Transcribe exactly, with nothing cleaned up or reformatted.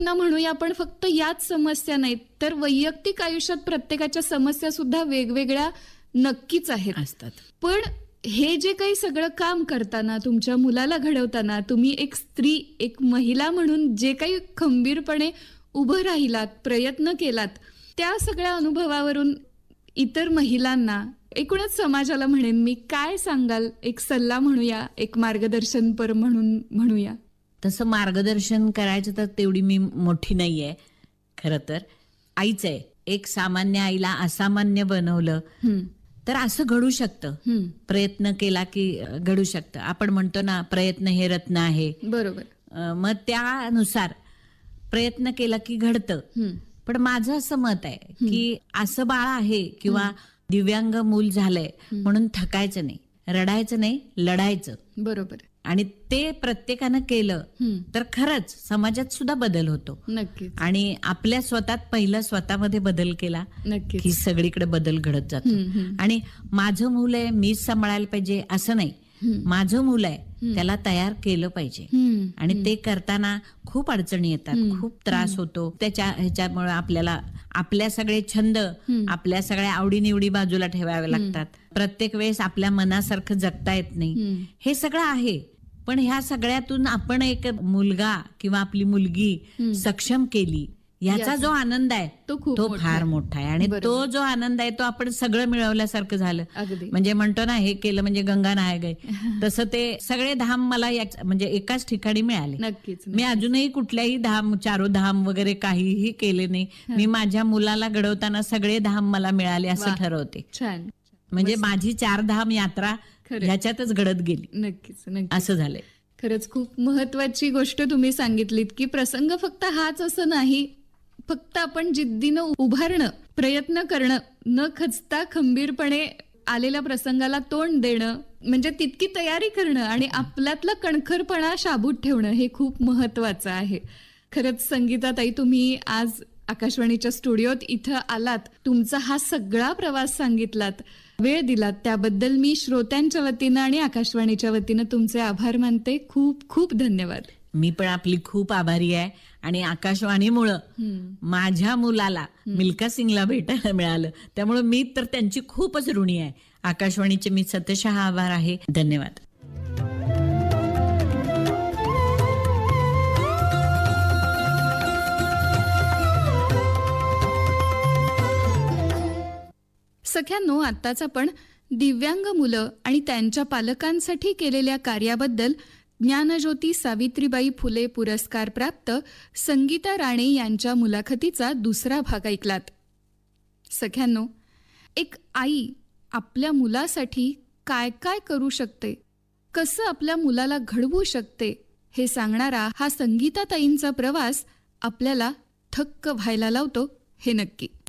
ना म्हणूया आपण फक्त याच समस्या नाहीत तर वैयक्तिक आयुष्यात प्रत्येकाच्या समस्या सुद्धा वेगवेगळ्या नक्कीच आहेत असतात. पण हे जे काही सगळं काम करताना तुमच्या मुलाला घडवताना तुम्ही एक स्त्री एक महिला म्हणून जे काही खंबीरपणे उभं राहिलात प्रयत्न केलात त्या सगळ्या अनुभवावरून इतर महिलांना एकूणच समाजाला म्हणेन मी काय सांगाल एक सल्ला म्हणूया एक मार्गदर्शनपर म्हणून म्हणूया. तसं मार्गदर्शन करायचं तर तेवढी मी मोठी नाहीये. खरं तर आईच आहे. एक सामान्य आईला असामान्य बनवलं तर असं घडू शकतं. प्रयत्न केला की घडू शकतं. आपण म्हणतो ना प्रयत्न हे रत्न आहे. बरोबर. मग त्यानुसार प्रयत्न केला की घडतं. पण माझं असं मत आहे की असं बाळ आहे किंवा दिव्यांग मूल झालंय म्हणून थकायचं नाही, रडायचं नाही, लढायचं. बरोबर. आणि ते प्रत्येकानं केलं तर खरंच समाजात सुद्धा बदल होतो. नक्कीच. आणि आपल्या स्वतःत पहिला स्वतःमध्ये बदल केला नक्कीच की सगळीकडे बदल घडत जातो. आणि माझं मूल आहे मीच सांभाळायला पाहिजे असं नाही. माझं मूल आहे त्याला तयार केलं पाहिजे. आणि ते करताना खूप अडचणी येतात, खूप त्रास होतो. त्याच्या ह्याच्यामुळे आपल्याला आपल्या सगळे छंद आपल्या सगळ्या आवडीनिवडी बाजूला ठेवाव्या लागतात. प्रत्येक वेळेस आपल्या मनासारखं जगता येत नाही. हे सगळं आहे. पण ह्या सगळ्यातून आपण एक मुलगा किंवा आपली मुलगी सक्षम केली याचा जो आनंद आहे तो खूप तो मोठा फार आहे. मोठा आहे. आणि तो जो आनंद आहे तो आपण सगळं मिळवल्यासारखं झालं. अगदी. म्हणजे म्हणतो ना हे केलं म्हणजे गंगा नाय गई, तसं ते सगळे धाम मला या- म्हणजे एकाच ठिकाणी मिळाले. नक्कीच. मी अजूनही कुठल्याही धाम चारो धाम वगैरे काहीही केले नाही. मी माझ्या मुलाला घडवताना सगळे धाम मला मिळाले असं ठरवते. छान. म्हणजे माझी चार धाम यात्रा ह्याच्यातच घडत गेली. नक्कीच नक्कीच असं झालंय. खरंच खूप महत्वाची गोष्ट तुम्ही सांगितलीत की प्रसंग फक्त हाच असं नाही. फक्त आपण जिद्दीनं उभारणं प्रयत्न करणं न खचता खंबीरपणे आलेल्या प्रसंगाला तोंड देणं म्हणजे तितकी तयारी करणं आणि आपल्यातला कणखरपणा शाबूत ठेवणं हे खूप महत्वाचं आहे. खरंच संगीताताई तुम्ही आज आकाशवाणीच्या स्टुडिओत इथं आलात, तुमचा हा सगळा प्रवास सांगितलात, वेळ दिलात त्याबद्दल मी श्रोत्यांच्या वतीनं आणि आकाशवाणीच्या वतीनं तुमचे आभार मानते. खूप खूप धन्यवाद. मी पण आपली खूप आभारी आहे. आणि आकाशवाणीमुळं माझ्या मुलाला मिल्का सिंगला भेटायला मिळालं त्यामुळे मी तर त्यांची खूपच ऋणी आहे. आकाशवाणीचे मी सतशः आभार आहे. धन्यवाद. सख्यांनो, आत्ताच आपण दिव्यांग मुलं आणि त्यांच्या पालकांसाठी केलेल्या कार्याबद्दल ज्ञानज्योती सावित्रीबाई फुले पुरस्कार प्राप्त संगीता राणे यांच्या मुलाखतीचा दुसरा भाग ऐकलात. सख्यांनो, एक आई आपल्या मुलासाठी काय काय करू शकते, कसं आपल्या मुलाला घडवू शकते हे सांगणारा हा संगीताताईंचा प्रवास आपल्याला थक्क व्हायला लावतो हे नक्की.